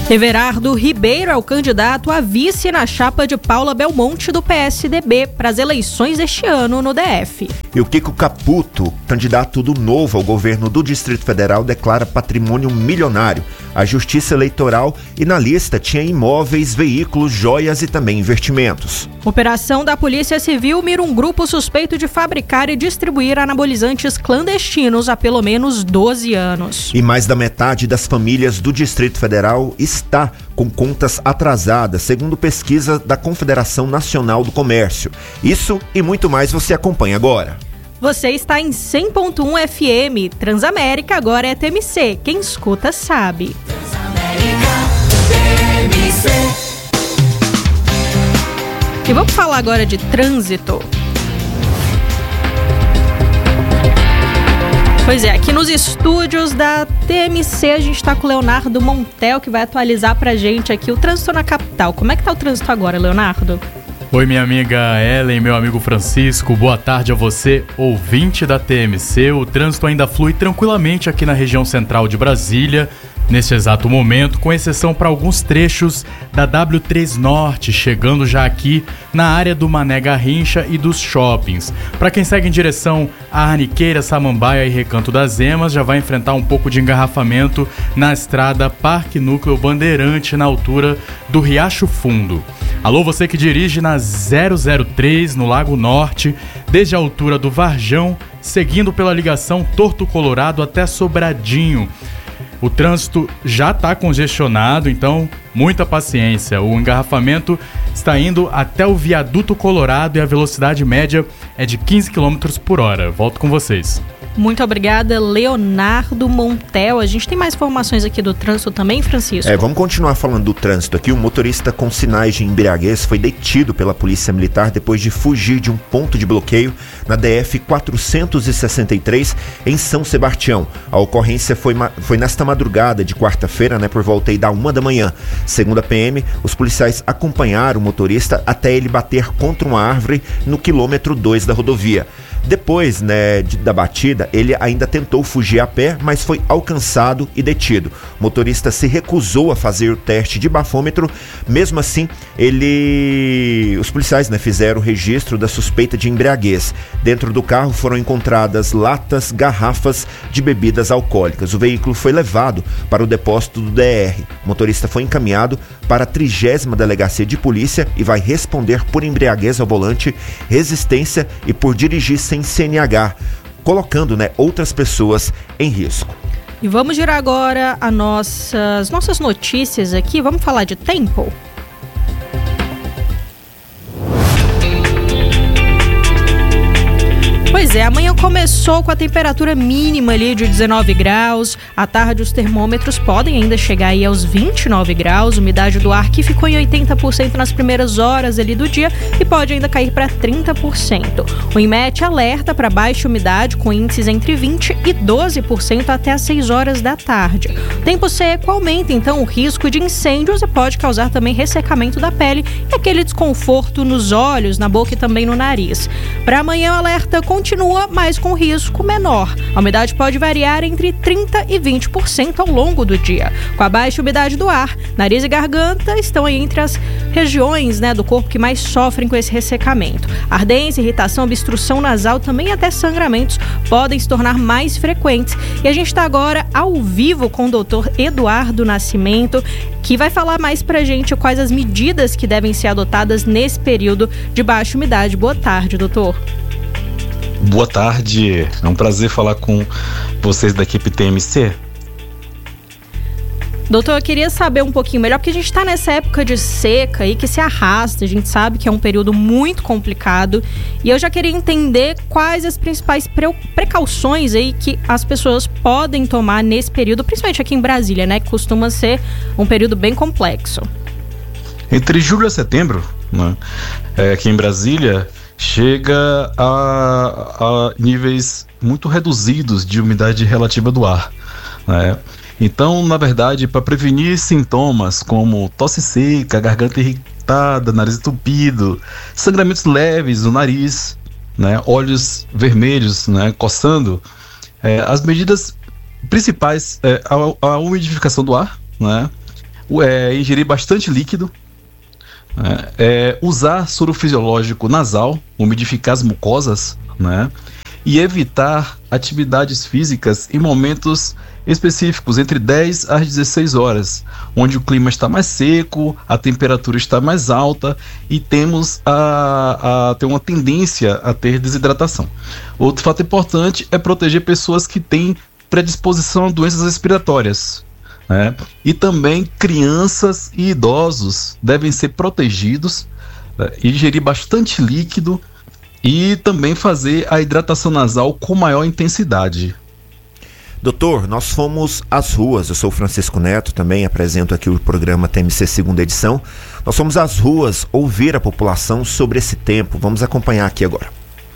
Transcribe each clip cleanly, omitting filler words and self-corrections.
Everardo Ribeiro é o candidato a vice na chapa de Paula Belmonte do PSDB para as eleições deste ano no DF. E o Kiko Caputo, candidato do Novo ao governo do Distrito Federal, declara patrimônio milionário à Justiça Eleitoral e na lista tinha imóveis, veículos, joias e também investimentos. Operação da Polícia Civil mira um grupo suspeito de fabricar e distribuir anabolizantes clandestinos há pelo menos 12 anos. E mais da metade das famílias do Distrito Federal está com contas atrasadas, segundo pesquisa da Confederação Nacional do Comércio. Isso e muito mais você acompanha agora. Você está em 100.1 FM. Transamérica agora é TMC. Quem escuta sabe. Transamérica, TMC. E vamos falar agora de trânsito. Pois é, aqui nos estúdios da TMC a gente está com o Leonardo Montel, que vai atualizar pra gente aqui o trânsito na capital. Como é que tá o trânsito agora, Leonardo? Oi, minha amiga Ellen, meu amigo Francisco, boa tarde a você, ouvinte da TMC. O trânsito ainda flui tranquilamente aqui na região central de Brasília, neste exato momento, com exceção para alguns trechos da W3 Norte, chegando já aqui na área do Mané Garrincha e dos shoppings. Para quem segue em direção a Arniqueira, Samambaia e Recanto das Emas, já vai enfrentar um pouco de engarrafamento na estrada Parque Núcleo Bandeirante, na altura do Riacho Fundo. Alô, você que dirige na 003 no Lago Norte, desde a altura do Varjão, seguindo pela ligação Torto Colorado até Sobradinho. O trânsito já está congestionado, então muita paciência. O engarrafamento está indo até o Viaduto Colorado e a velocidade média é de 15 km por hora. Volto com vocês. Muito obrigada, Leonardo Montel. A gente tem mais informações aqui do trânsito também, Francisco? Vamos continuar falando do trânsito aqui. Um motorista com sinais de embriaguez foi detido pela Polícia Militar depois de fugir de um ponto de bloqueio na DF 463 em São Sebastião. A ocorrência foi nesta madrugada de quarta-feira, por volta aí da 1 da manhã. Segundo a PM, os policiais acompanharam o motorista até ele bater contra uma árvore no quilômetro 2 da rodovia. Depois, da batida, ele ainda tentou fugir a pé, mas foi alcançado e detido. O motorista se recusou a fazer o teste de bafômetro. Mesmo assim, os policiais fizeram o registro da suspeita de embriaguez. Dentro do carro foram encontradas latas, garrafas de bebidas alcoólicas. O veículo foi levado para o depósito do DR. O motorista foi encaminhado para a 30ª Delegacia de Polícia e vai responder por embriaguez ao volante, resistência e por dirigir sem CNH, colocando outras pessoas em risco. E vamos girar agora as nossas notícias aqui. Vamos falar de tempo? Pois é, amanhã começou com a temperatura mínima ali de 19 graus. À tarde os termômetros podem ainda chegar aí aos 29 graus. Umidade do ar que ficou em 80% nas primeiras horas ali do dia e pode ainda cair para 30%. O INMET alerta para baixa umidade com índices entre 20% e 12% até às 6 horas da tarde. Tempo seco aumenta então o risco de incêndios e pode causar também ressecamento da pele e aquele desconforto nos olhos, na boca e também no nariz. Para amanhã o alerta continua, mas com risco menor. A umidade pode variar entre 30% e 20% ao longo do dia. Com a baixa umidade do ar, nariz e garganta estão aí entre as regiões do corpo que mais sofrem com esse ressecamento. Ardência, irritação, obstrução nasal, também até sangramentos podem se tornar mais frequentes. E a gente está agora ao vivo com o Dr. Eduardo Nascimento, que vai falar mais pra gente quais as medidas que devem ser adotadas nesse período de baixa umidade. Boa tarde, doutor. Boa tarde, é um prazer falar com vocês da equipe TMC. Doutor, eu queria saber um pouquinho melhor, porque a gente está nessa época de seca aí que se arrasta, a gente sabe que é um período muito complicado, e eu já queria entender quais as principais precauções aí que as pessoas podem tomar nesse período, principalmente aqui em Brasília, que costuma ser um período bem complexo. Entre julho e setembro, aqui em Brasília, chega a níveis muito reduzidos de umidade relativa do ar, Então, na verdade, para prevenir sintomas como tosse seca, garganta irritada, nariz entupido, sangramentos leves no nariz, olhos vermelhos, coçando, as medidas principais é a umidificação do ar, ingerir bastante líquido, usar soro fisiológico nasal, umidificar as mucosas, né? E evitar atividades físicas em momentos específicos, entre 10 às 16 horas, onde o clima está mais seco, a temperatura está mais alta e temos a ter uma tendência a ter desidratação. Outro fato importante é proteger pessoas que têm predisposição a doenças respiratórias, né? E também crianças e idosos devem ser protegidos, ingerir bastante líquido e também fazer a hidratação nasal com maior intensidade. Doutor, nós fomos às ruas, eu sou o Francisco Neto, também apresento aqui o programa TMC segunda edição. Nós fomos às ruas ouvir a população sobre esse tempo. Vamos acompanhar aqui agora.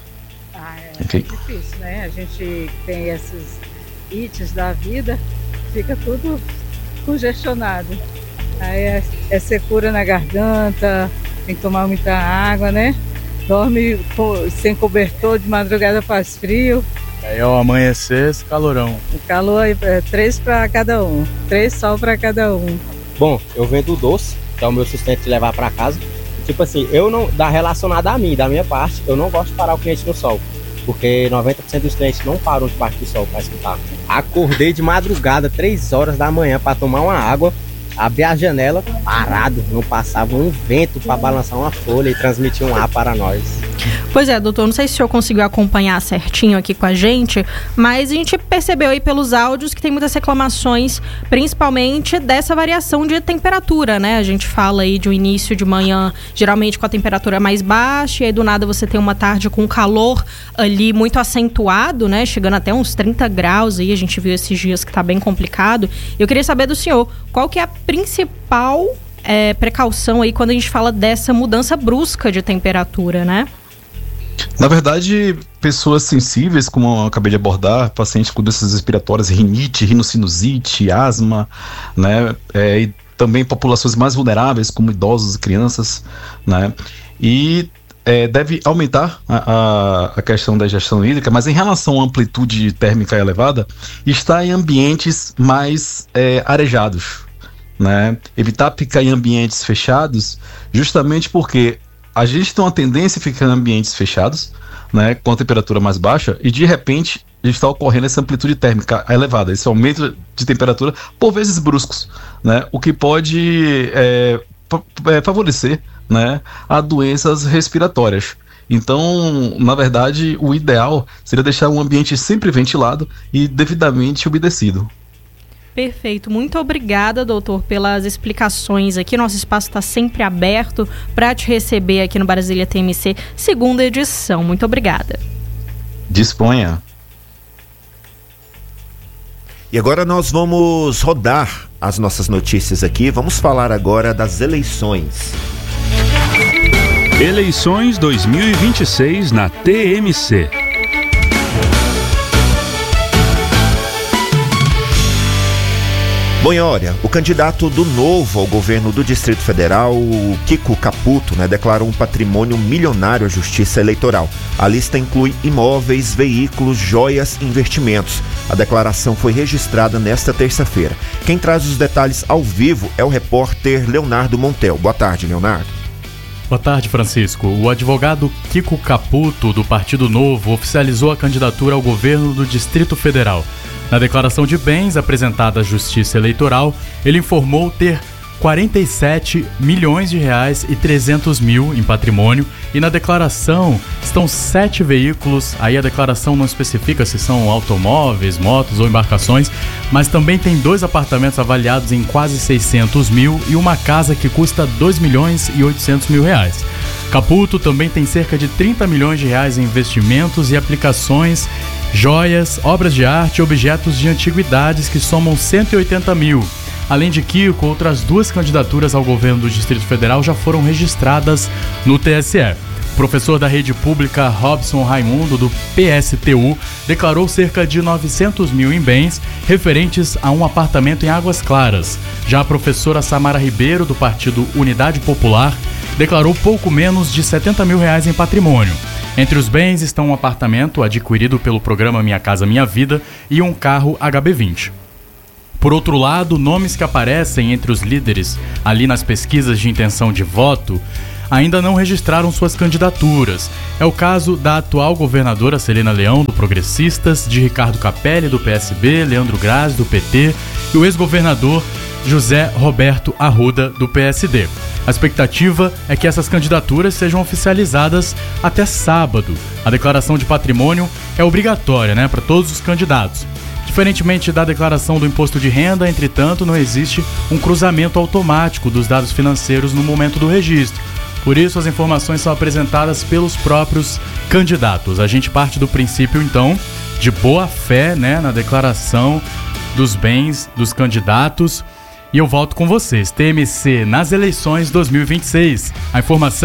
Okay. Difícil, né? A gente tem esses ites da vida, fica tudo congestionado. Aí é secura na garganta, tem que tomar muita água, né? Dorme sem cobertor, de madrugada faz frio. Aí ao amanhecer, esse calorão. O calor é 3 para cada um, 3 sol para cada um. Bom, eu vendo doce, que é o meu sustento de levar para casa. Tipo assim, eu não, relacionado a mim, da minha parte, eu não gosto de parar o cliente no sol. Porque 90% dos clientes não param debaixo do sol para escutar. Acordei de madrugada, 3 horas da manhã, para tomar uma água. Abri a janela, parado, não passava um vento para balançar uma folha e transmitir um ar para nós. Pois é, doutor, não sei se o senhor conseguiu acompanhar certinho aqui com a gente, mas a gente percebeu aí pelos áudios que tem muitas reclamações, principalmente dessa variação de temperatura, né? A gente fala aí de um início de manhã, geralmente com a temperatura mais baixa, e aí do nada você tem uma tarde com calor ali muito acentuado, né? Chegando até uns 30 graus aí, a gente viu esses dias que tá bem complicado. Eu queria saber do senhor, qual que é a principal precaução aí quando a gente fala dessa mudança brusca de temperatura, né? Na verdade, pessoas sensíveis, como eu acabei de abordar, pacientes com doenças respiratórias, rinite, rinocinusite, asma, né? E também populações mais vulneráveis, como idosos e crianças, né? E deve aumentar a questão da ingestão hídrica, mas em relação à amplitude térmica elevada, está em ambientes mais arejados, né? Evitar ficar em ambientes fechados, justamente porque a gente tem uma tendência a ficar em ambientes fechados, né, com a temperatura mais baixa, e de repente está ocorrendo essa amplitude térmica elevada, esse aumento de temperatura, por vezes bruscos, né, o que pode favorecer, né, a doenças respiratórias. Então, na verdade, o ideal seria deixar um ambiente sempre ventilado e devidamente umedecido. Perfeito. Muito obrigada, doutor, pelas explicações aqui. Nosso espaço está sempre aberto para te receber aqui no Brasília TMC, segunda edição. Muito obrigada. Disponha. E agora nós vamos rodar as nossas notícias aqui. Vamos falar agora das eleições. Eleições 2026 na TMC. Bom, e olha, o candidato do Novo ao governo do Distrito Federal, o Kiko Caputo, declarou um patrimônio milionário à Justiça Eleitoral. A lista inclui imóveis, veículos, joias e investimentos. A declaração foi registrada nesta terça-feira. Quem traz os detalhes ao vivo é o repórter Leonardo Montel. Boa tarde, Leonardo. Boa tarde, Francisco. O advogado Kiko Caputo, do Partido Novo, oficializou a candidatura ao governo do Distrito Federal. Na declaração de bens apresentada à Justiça Eleitoral, ele informou ter 47 milhões de reais e 300 mil em patrimônio, e na declaração estão 7 veículos. Aí a declaração não especifica se são automóveis, motos ou embarcações, mas também tem 2 apartamentos avaliados em quase 600 mil e uma casa que custa 2 milhões e 800 mil reais. Caputo também tem cerca de 30 milhões de reais em investimentos e aplicações, joias, obras de arte e objetos de antiguidades que somam 180 mil. Além de Kiko, outras 2 candidaturas ao governo do Distrito Federal já foram registradas no TSE. O professor da rede pública Robson Raimundo, do PSTU, declarou cerca de 900 mil em bens referentes a um apartamento em Águas Claras. Já a professora Samara Ribeiro, do partido Unidade Popular, declarou pouco menos de 70 mil reais em patrimônio. Entre os bens estão um apartamento adquirido pelo programa Minha Casa Minha Vida e um carro HB20. Por outro lado, nomes que aparecem entre os líderes ali nas pesquisas de intenção de voto ainda não registraram suas candidaturas. É o caso da atual governadora Celina Leão, do Progressistas, de Ricardo Capelli, do PSB, Leandro Graz, do PT, e o ex-governador José Roberto Arruda, do PSD. A expectativa é que essas candidaturas sejam oficializadas até sábado. A declaração de patrimônio é obrigatória, para todos os candidatos. Diferentemente da declaração do imposto de renda, entretanto, não existe um cruzamento automático dos dados financeiros no momento do registro. Por isso, as informações são apresentadas pelos próprios candidatos. A gente parte do princípio, então, de boa fé, na declaração dos bens dos candidatos. E eu volto com vocês. TMC nas eleições 2026. A informação